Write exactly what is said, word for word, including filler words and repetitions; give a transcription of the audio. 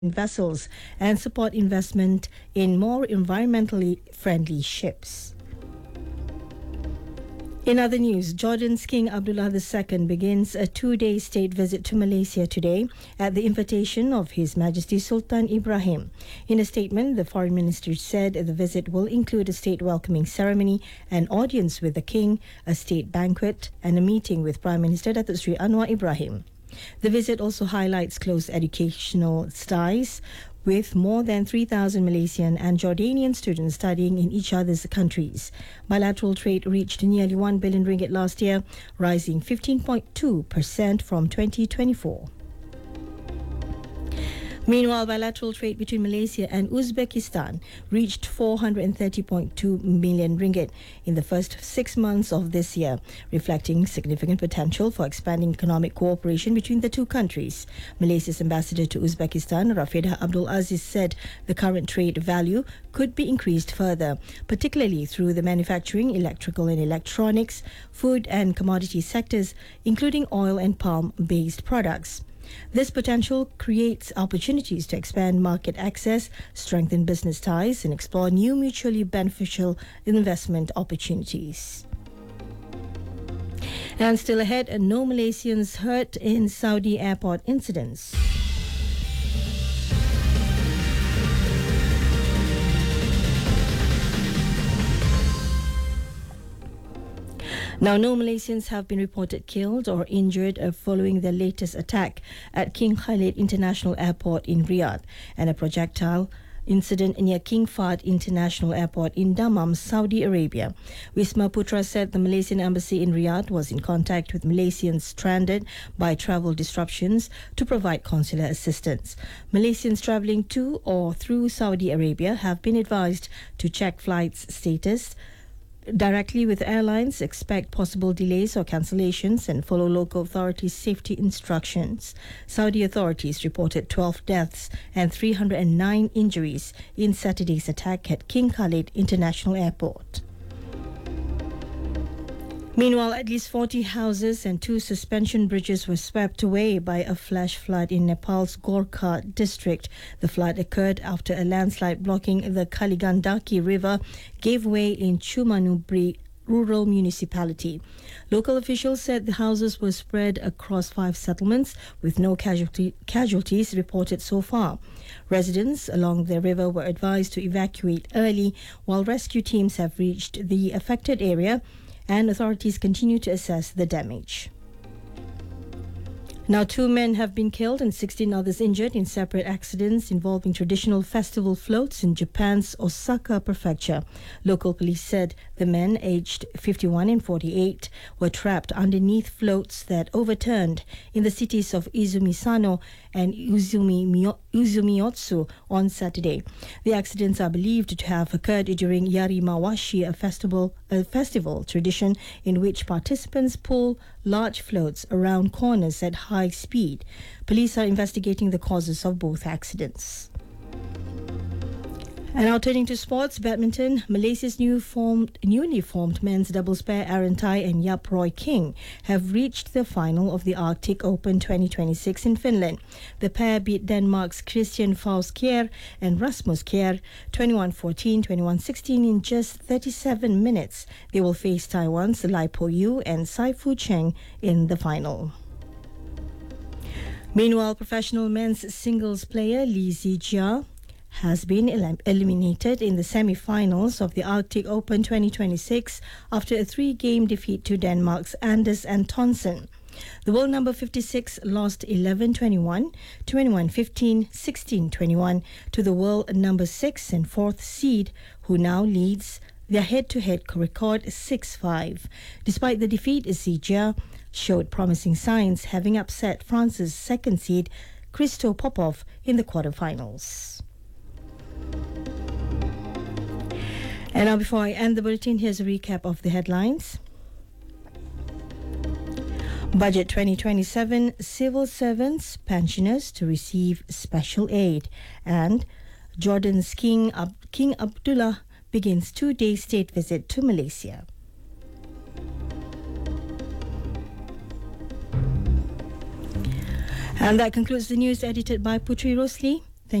vessels and support investment in more environmentally friendly ships. In other news, Jordan's King Abdullah the Second begins a two-day state visit to Malaysia today at the invitation of His Majesty Sultan Ibrahim. In a statement, the Foreign Minister said the visit will include a state welcoming ceremony, an audience with the King, a state banquet, and a meeting with Prime Minister Datuk Seri Anwar Ibrahim. The visit also highlights close educational ties, with more than three thousand Malaysian and Jordanian students studying in each other's countries. Bilateral trade reached nearly one billion ringgit last year, rising fifteen point two percent from twenty twenty-four. Meanwhile, bilateral trade between Malaysia and Uzbekistan reached four hundred thirty point two million ringgit in the first six months of this year, reflecting significant potential for expanding economic cooperation between the two countries. Malaysia's ambassador to Uzbekistan, Rafidah Abdul Aziz, said the current trade value could be increased further, particularly through the manufacturing, electrical and electronics, food and commodity sectors, including oil and palm-based products. This potential creates opportunities to expand market access, strengthen business ties, and explore new mutually beneficial investment opportunities. And still ahead, no Malaysians hurt in Saudi airport incidents. Now, no Malaysians have been reported killed or injured uh, following the latest attack at King Khalid International Airport in Riyadh and a projectile incident near King Fahd International Airport in Dammam, Saudi Arabia. Wisma Putra said the Malaysian embassy in Riyadh was in contact with Malaysians stranded by travel disruptions to provide consular assistance. Malaysians travelling to or through Saudi Arabia have been advised to check flights status directly with airlines, expect possible delays or cancellations, and follow local authorities' safety instructions. Saudi authorities reported twelve deaths and three hundred nine injuries in Saturday's attack at King Khalid International Airport. Meanwhile, at least forty houses and two suspension bridges were swept away by a flash flood in Nepal's Gorkha district. The flood occurred after a landslide blocking the Kaligandaki River gave way in Chumanubri rural municipality. Local officials said the houses were spread across five settlements with no casualty, casualties reported so far. Residents along the river were advised to evacuate early while rescue teams have reached the affected area and authorities continue to assess the damage. Now, two men have been killed and sixteen others injured in separate accidents involving traditional festival floats in Japan's Osaka prefecture. Local police said the men, aged fifty-one and forty-eight, were trapped underneath floats that overturned in the cities of Izumisano and Uzumi, Uzumiotsu on Saturday. The accidents are believed to have occurred during Yarimawashi, a festival, a festival tradition in which participants pull large floats around corners at high speed. Police are investigating the causes of both accidents. And now turning to sports, badminton, Malaysia's new formed, newly formed men's doubles pair Aaron Tai and Yap Roy King have reached the final of the Arctic Open twenty twenty-six in Finland. The pair beat Denmark's Christian Faust Kjær and Rasmus Kjær twenty-one fourteen, twenty-one sixteen in just thirty-seven minutes. They will face Taiwan's Lai Po Yu and Sai Fu Cheng in the final. Meanwhile, professional men's singles player Li Zijia has been elim- eliminated in the semi-finals of the Arctic Open twenty twenty-six after a three-game defeat to Denmark's Anders Antonsen. The world number fifty-six lost eleven twenty-one, twenty-one fifteen, sixteen twenty-one to the world number six and fourth seed, who now leads their head-to-head record six five. Despite the defeat, Zijia showed promising signs, having upset France's second seed, Christo Popov, in the quarterfinals. And now, before I end the bulletin, here's a recap of the headlines. Budget twenty twenty-seven, civil servants, pensioners to receive special aid. And Jordan's King, Ab- King Abdullah begins two-day state visit to Malaysia. And that concludes the news edited by Putri Rosli.